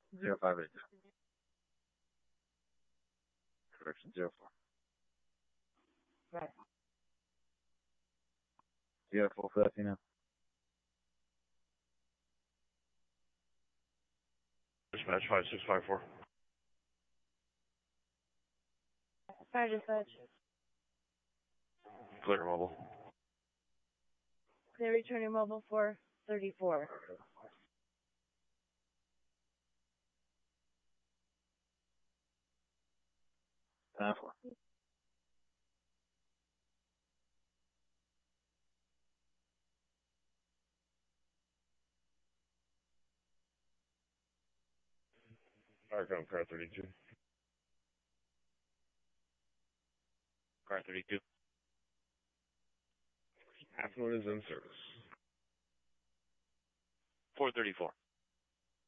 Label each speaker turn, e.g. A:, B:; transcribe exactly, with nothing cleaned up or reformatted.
A: zero five eight. Correction, zero four.
B: Right.
A: You got a full fifty now?
C: Dispatch five six five four.
B: Fire dispatch.
C: Clear mobile.
B: Clear returning mobile four thirty-four.
A: Nine four.
C: Firecom car thirty-two.
A: Car thirty-two.
C: Affluent is in service.
A: four thirty-four.